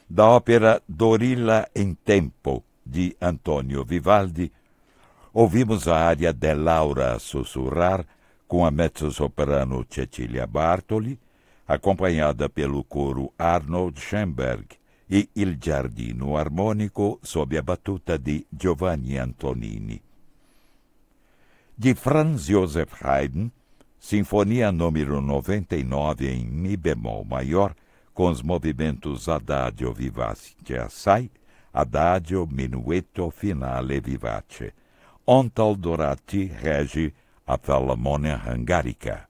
Da ópera Dorilla in Tempo, de Antonio Vivaldi, ouvimos a área de Laura Sussurrar, com a mezzo-soprano Cecilia Bartoli, acompanhada pelo coro Arnold Schoenberg, e Il Giardino Armônico, sob a batuta de Giovanni Antonini. De Franz Joseph Haydn, Sinfonia número 99 em Mi bemol maior, com os movimentos Adagio vivace assai, Adagio minuetto finale vivace. Ontal Dorati rege a Filarmonia Hungarica.